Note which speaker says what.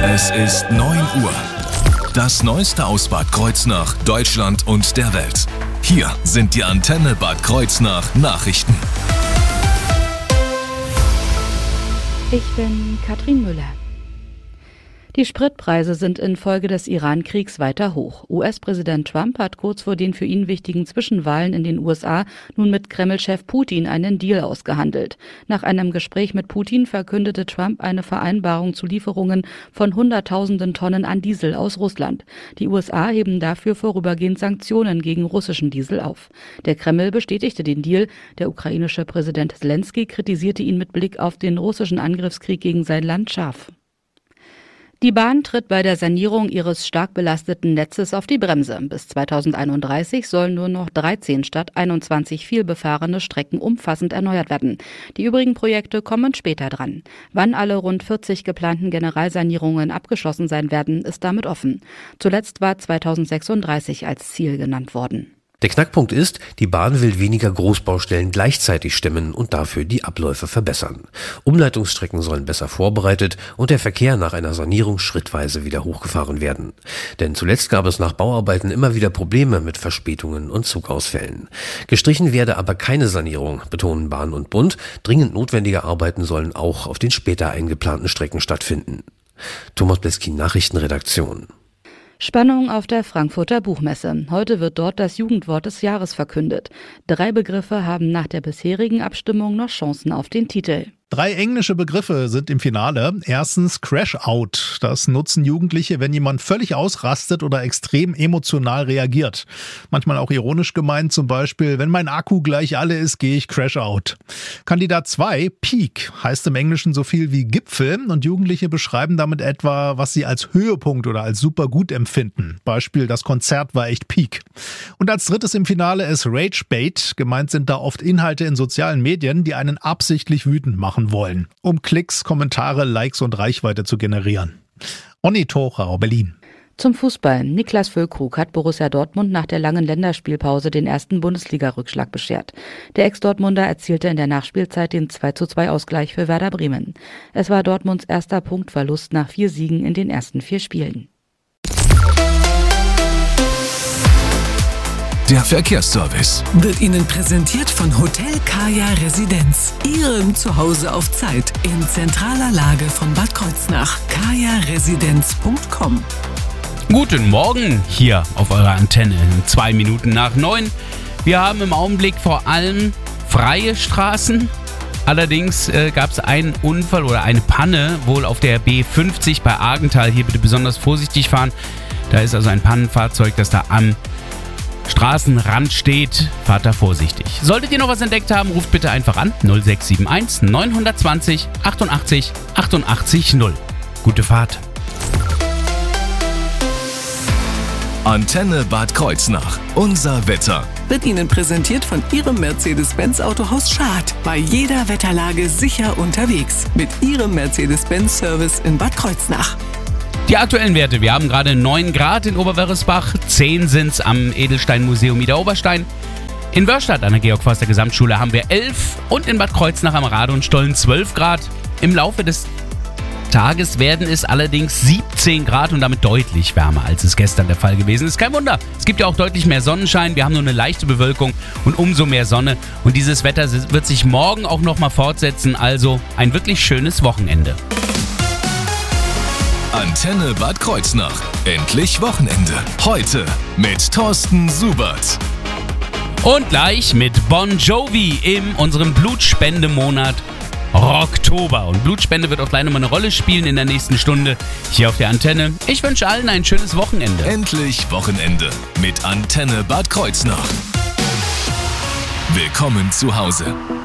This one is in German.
Speaker 1: Es ist 9 Uhr. Das Neueste aus Bad Kreuznach, Deutschland und der Welt. Hier sind die Antenne Bad Kreuznach Nachrichten.
Speaker 2: Ich bin Katrin Müller. Die Spritpreise sind infolge des Iran-Kriegs weiter hoch. US-Präsident Trump hat kurz vor den für ihn wichtigen Zwischenwahlen in den USA nun mit Kreml-Chef Putin einen Deal ausgehandelt. Nach einem Gespräch mit Putin verkündete Trump eine Vereinbarung zu Lieferungen von Hunderttausenden Tonnen an Diesel aus Russland. Die USA heben dafür vorübergehend Sanktionen gegen russischen Diesel auf. Der Kreml bestätigte den Deal. Der ukrainische Präsident Selenskyj kritisierte ihn mit Blick auf den russischen Angriffskrieg gegen sein Land scharf. Die Bahn tritt bei der Sanierung ihres stark belasteten Netzes auf die Bremse. Bis 2031 sollen nur noch 13 statt 21 vielbefahrene Strecken umfassend erneuert werden. Die übrigen Projekte kommen später dran. Wann alle rund 40 geplanten Generalsanierungen abgeschlossen sein werden, ist damit offen. Zuletzt war 2036 als Ziel genannt worden.
Speaker 3: Der Knackpunkt ist, die Bahn will weniger Großbaustellen gleichzeitig stemmen und dafür die Abläufe verbessern. Umleitungsstrecken sollen besser vorbereitet und der Verkehr nach einer Sanierung schrittweise wieder hochgefahren werden. Denn zuletzt gab es nach Bauarbeiten immer wieder Probleme mit Verspätungen und Zugausfällen. Gestrichen werde aber keine Sanierung, betonen Bahn und Bund. Dringend notwendige Arbeiten sollen auch auf den später eingeplanten Strecken stattfinden. Thomas Bleski, Nachrichtenredaktion.
Speaker 2: Spannung auf der Frankfurter Buchmesse. Heute wird dort das Jugendwort des Jahres verkündet. 3 Begriffe haben nach der bisherigen Abstimmung noch Chancen auf den Titel.
Speaker 4: 3 englische Begriffe sind im Finale. Erstens Crash-Out. Das nutzen Jugendliche, wenn jemand völlig ausrastet oder extrem emotional reagiert. Manchmal auch ironisch gemeint, zum Beispiel, wenn mein Akku gleich alle ist, gehe ich Crash-Out. Kandidat 2, Peak, heißt im Englischen so viel wie Gipfel und Jugendliche beschreiben damit etwa, was sie als Höhepunkt oder als super gut empfinden. Beispiel, das Konzert war echt Peak. Und als drittes im Finale ist Rage-Bait. Gemeint sind da oft Inhalte in sozialen Medien, die einen absichtlich wütend machen wollen, um Klicks, Kommentare, Likes und Reichweite zu generieren. Onni Thorau, Berlin.
Speaker 2: Zum Fußball. Niklas Füllkrug hat Borussia Dortmund nach der langen Länderspielpause den ersten Bundesliga-Rückschlag beschert. Der Ex-Dortmunder erzielte in der Nachspielzeit den 2:2-Ausgleich für Werder Bremen. Es war Dortmunds erster Punktverlust nach 4 Siegen in den ersten 4 Spielen.
Speaker 1: Der Verkehrsservice
Speaker 5: wird Ihnen präsentiert von Hotel Kaya Residenz. Ihrem Zuhause auf Zeit in zentraler Lage von Bad Kreuznach. kajaresidenz.com.
Speaker 6: Guten Morgen hier auf eurer Antenne. 2 Minuten nach 9. Wir haben im Augenblick vor allem freie Straßen. Allerdings gab es einen Unfall oder eine Panne wohl auf der B50 bei Argenthal. Hier bitte besonders vorsichtig fahren. Da ist also ein Pannenfahrzeug, das da am Straßenrand steht. Fahrt da vorsichtig. Solltet ihr noch was entdeckt haben, ruft bitte einfach an 0671 920 88 88 0. Gute Fahrt.
Speaker 1: Antenne Bad Kreuznach. Unser Wetter
Speaker 5: wird Ihnen präsentiert von Ihrem Mercedes-Benz Autohaus Schad. Bei jeder Wetterlage sicher unterwegs. Mit Ihrem Mercedes-Benz-Service in Bad Kreuznach.
Speaker 6: Die aktuellen Werte, wir haben gerade 9 Grad in Oberwörisbach, 10 sind's am Edelsteinmuseum Idar-Oberstein. In Wörstadt an der Georg-Forster Gesamtschule haben wir 11 und in Bad Kreuznach am Rade und Stollen 12 Grad. Im Laufe des Tages werden es allerdings 17 Grad und damit deutlich wärmer, als es gestern der Fall gewesen ist. Kein Wunder, es gibt ja auch deutlich mehr Sonnenschein, wir haben nur eine leichte Bewölkung und umso mehr Sonne. Und dieses Wetter wird sich morgen auch nochmal fortsetzen, also ein wirklich schönes Wochenende.
Speaker 1: Antenne Bad Kreuznach. Endlich Wochenende. Heute mit Thorsten Subert.
Speaker 6: Und gleich mit Bon Jovi in unserem Blutspendemonat Rocktober. Und Blutspende wird auch gleich nochmal eine Rolle spielen in der nächsten Stunde hier auf der Antenne. Ich wünsche allen ein schönes Wochenende.
Speaker 1: Endlich Wochenende mit Antenne Bad Kreuznach. Willkommen zu Hause.